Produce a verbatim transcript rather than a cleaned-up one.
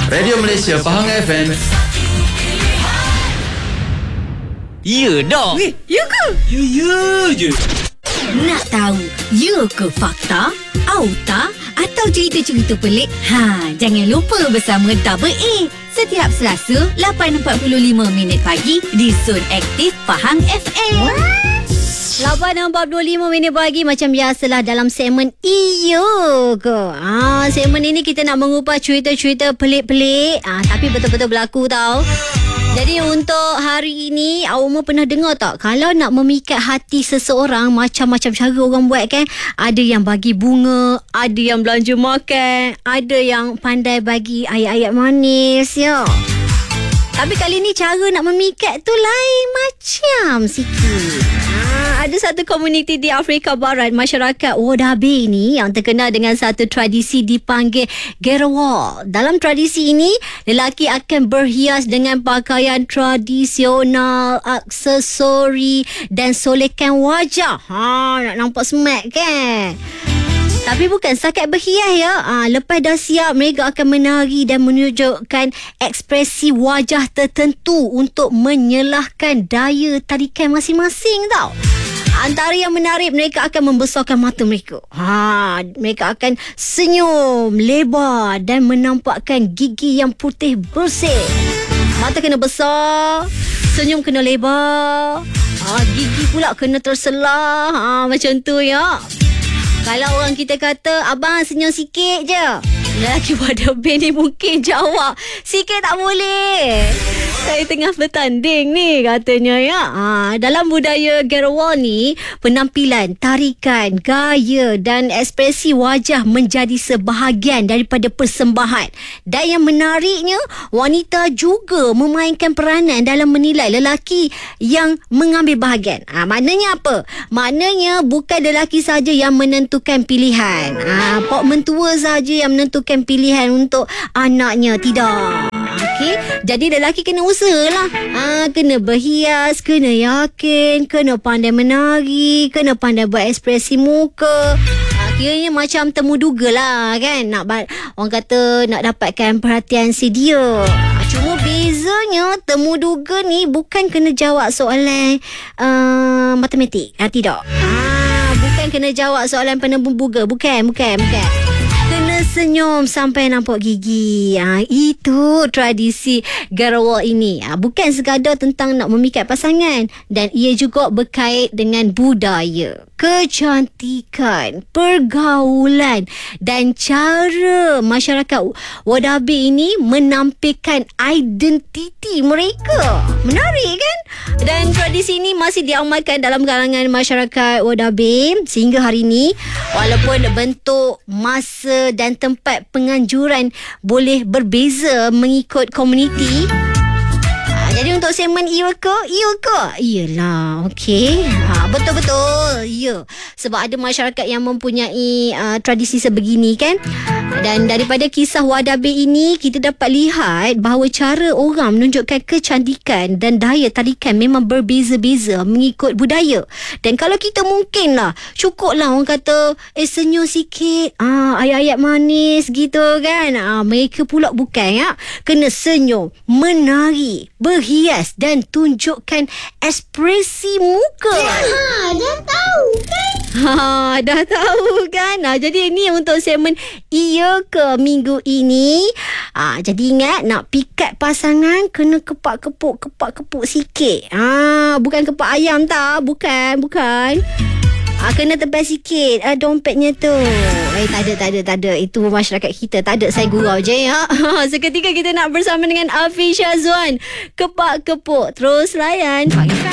Radio Malaysia Pahang F M. Ya dah. Weh, ya ke? Ya ya je. Nak tahu ya ke fakta? Auta atau cerita-cerita pelik? Ha, jangan lupa bersama Double A setiap Selasa lapan empat puluh lima minit pagi di Zon Aktif Pahang F M. lapan empat puluh lima minit pagi macam biasalah dalam segmen Iyo ke. Ah, segmen ini kita nak mengupas cerita-cerita pelik-pelik. Ah, tapi betul-betul berlaku tau. Jadi untuk hari ini, awak pernah dengar tak? Kalau nak memikat hati seseorang, macam-macam cara orang buat kan? Ada yang bagi bunga, ada yang belanja makan, ada yang pandai bagi ayat-ayat manis ya. Tapi kali ni cara nak memikat tu lain macam sikit. Ha, ada satu komuniti di Afrika Barat, masyarakat Wadabe ni yang terkenal dengan satu tradisi dipanggil Gerwal. Dalam tradisi ini, lelaki akan berhias dengan pakaian tradisional, aksesori dan solekan wajah. Ha, nak nampak smart kan? Tapi bukan setakat berhias ya. Ha, lepas dah siap, mereka akan menari dan menunjukkan ekspresi wajah tertentu untuk menyelahkan daya tarikan masing-masing tau. Antara yang menarik, mereka akan membesarkan mata mereka. Ha, mereka akan senyum lebar dan menampakkan gigi yang putih bersih. Mata kena besar, senyum kena lebar, ha, gigi pula kena terselah. Ha, macam tu ya. Kalau orang kita kata, abang senyum sikit je, lelaki Wadabe ni mungkin jawab, sikit tak boleh, saya tengah bertanding ni katanya ya. Ha, dalam budaya Gerwal ni, penampilan, tarikan, gaya dan ekspresi wajah menjadi sebahagian daripada persembahan. Dan yang menariknya, wanita juga memainkan peranan dalam menilai lelaki yang mengambil bahagian. Ha, maknanya apa? Maknanya bukan lelaki saja yang menentukan pilihan. Ha, Pok mentua saja yang menentukan pilihan untuk anaknya. Tidak. Okey, jadi lelaki kena usahalah. Ha, kena berhias, kena yakin, kena pandai menari, kena pandai buat ekspresi muka. Ha, kiranya macam temu duga lah kan. Nak orang kata nak dapatkan perhatian si dia. Ha, cuma bezanya temu duga ni bukan kena jawab soalan uh, matematik. Ha, tidak. Ha, bukan kena jawab soalan penembung buga. Bukan, bukan, bukan. Kena senyum sampai nampak gigi. Ha, itu tradisi Gerwal ini. Ha, bukan sekadar tentang nak memikat pasangan. Dan ia juga berkait dengan budaya, kecantikan, pergaulan dan cara masyarakat Wadabe ini menampilkan identiti mereka. Menarik kan? Dan tradisi ini masih diamalkan dalam kalangan masyarakat Wadabe sehingga hari ini. Walaupun bentuk, masa dan tempat penganjuran boleh berbeza mengikut komuniti. Jadi untuk segmen iya ke? Iya ke? Iyalah, okey. Ha, betul-betul. Ya. Sebab ada masyarakat yang mempunyai uh, tradisi sebegini kan. Dan daripada kisah Wadabe ini, kita dapat lihat bahawa cara orang menunjukkan kecantikan dan daya tarikan memang berbeza-beza mengikut budaya. Dan kalau kita mungkinlah, cukuplah orang kata, eh senyum sikit, ah, ayat-ayat manis gitu kan. Ah, mereka pula bukan ya. Kena senyum, menari, berhias dan tunjukkan ekspresi muka. Ha, dah tahu kan? Ha, dah tahu kan? Ha, jadi ini untuk segmen Iya ke minggu ini. Ha, jadi ingat, nak pikat pasangan kena kepak-kepuk, kepak-kepuk sikit. Ha, bukan kepak ayam tak? Bukan, bukan. Ha, kena tebal sikit ha, dompetnya tu. Eh, tak ada, tak ada, tak ada. Itu masyarakat kita. Tak ada, saya gurau je ya. Seketika kita nak bersama dengan Afi Syazwan. Kepak-kepuk. Terus layan.